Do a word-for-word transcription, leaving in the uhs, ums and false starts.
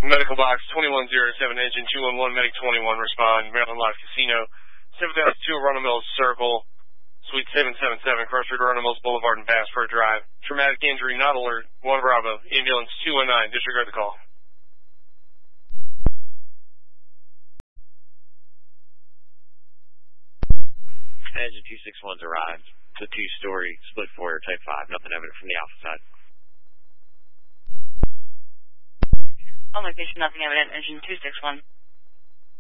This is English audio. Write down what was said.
Medical box twenty-one oh seven, engine two one one, medic twenty-one, respond, Maryland Live Casino, seven thousand two, Arundel Mills Circle, suite seven seven seven, Cross Road, Arundel Mills Boulevard and Bass Pro Drive. Traumatic injury, not alert, one Bravo, ambulance two one nine, disregard the call. Engine two six one's arrived. It's a two-story split foyer type five, nothing evident from the alpha side. On location, nothing evident, engine two six one.